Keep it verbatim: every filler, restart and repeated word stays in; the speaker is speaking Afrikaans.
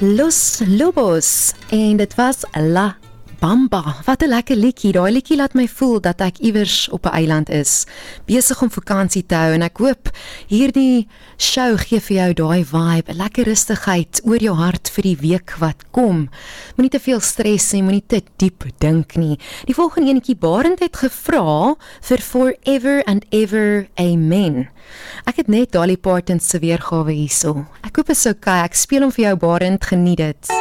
Los Lobos en dit was La Bamba. Wat 'n lekker liedjie. Daai liedjie laat my voel dat ek iewers op 'n eiland is, besig om vakansie te hou en ek hoop hierdie show gee vir jou daai vibe, 'n lekker rustigheid oor jou hart vir die week wat kom. Moenie te veel stres nie, moenie te diep dink nie. Die volgende enetjie Barend het gevra vir Forever and Ever Amen. Ek het net Dolly Parton se weergawe hierso. Ek hoop is okay. Ek speel hom vir jou Barend, geniet dit.